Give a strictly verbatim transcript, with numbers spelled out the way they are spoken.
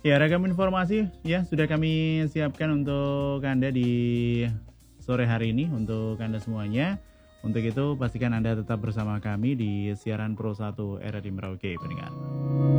Ya, ragam informasi ya sudah kami siapkan untuk Anda di sore hari ini untuk Anda semuanya. Untuk itu pastikan Anda tetap bersama kami di siaran Pro satu R R I Merauke pendengar.